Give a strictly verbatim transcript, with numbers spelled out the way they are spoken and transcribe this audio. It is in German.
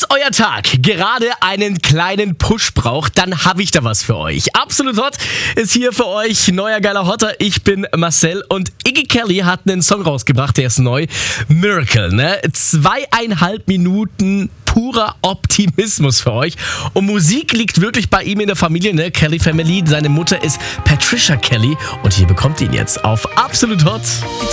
Falls euer Tag gerade einen kleinen Push braucht, dann habe ich da was für euch. Absolut Hot ist hier für euch neuer geiler Hotter. Ich bin Marcel und Iggy Kelly hat einen Song rausgebracht, der ist neu. Miracle, ne? Zweieinhalb Minuten purer Optimismus für euch. Und Musik liegt wirklich bei ihm in der Familie, ne? Kelly Family. Seine Mutter ist Patricia Kelly und hier bekommt ihr ihn jetzt auf Absolut Hot.